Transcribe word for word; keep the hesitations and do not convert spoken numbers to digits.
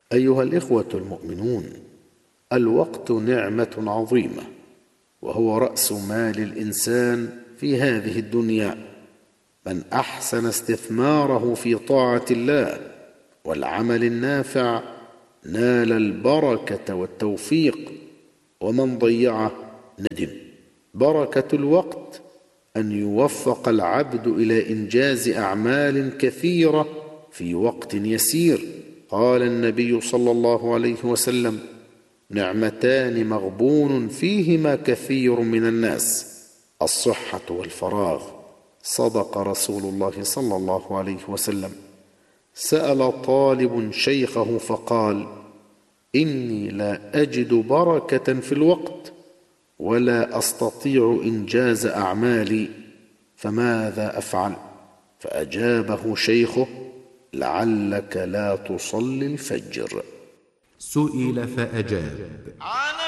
أيها الإخوة المؤمنون، الوقت نعمة عظيمة، وهو رأس مال الإنسان في هذه الدنيا. من أحسن استثماره في طاعة الله والعمل النافع نال البركة والتوفيق، ومن ضيعه ندم. بركة الوقت أن يوفق العبد إلى إنجاز أعمال كثيرة في وقت يسير. قال النبي صلى الله عليه وسلم: نعمتان مغبون فيهما كثير من الناس، الصحة والفراغ. صدق رسول الله صلى الله عليه وسلم. سأل طالب شيخه فقال: إني لا أجد بركة في الوقت ولا أستطيع إنجاز أعمالي، فماذا أفعل؟ فأجابه شيخه: لعلك لا تصلي الفجر. سئل فأجاب: